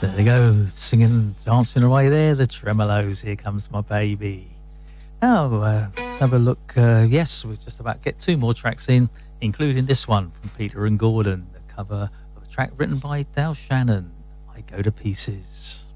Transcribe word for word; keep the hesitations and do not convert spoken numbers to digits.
There they go, singing, dancing away there, the Tremolos, Here Comes My Baby. Now, uh, let's have a look. Uh, yes, we're just about to get two more tracks in, including this one from Peter and Gordon, the cover of a track written by Dale Shannon, I Go to Pieces.